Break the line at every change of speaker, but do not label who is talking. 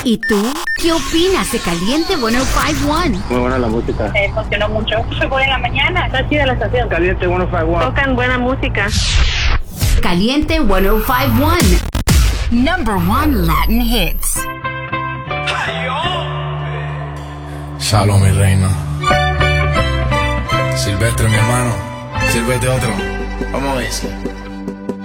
¿Y tú? ¿Qué opinas de Caliente 105.1?
Muy buena la música.
Funcionó mucho. Se pone en la mañana.
Está chida la estación. Caliente 105.1.
Tocan buena música.
Caliente 105.1. Number 1 Latin hits.
Shalom, mi reina. Silvestre, mi hermano. Sírvete otro. Vamos a ver.